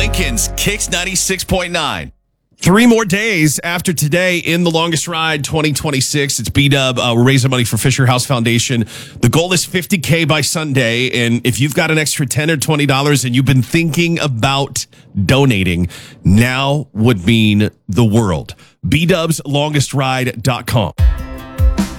Jenkins, Kicks 96.9. 3 more days after today in the longest ride 2026. It's B-Dub. We're raising money for Fisher House Foundation. The goal is $50K by Sunday. And if you've got an extra $10 or $20 and you've been thinking about donating, now would mean the world. BDubsLongestRide.com.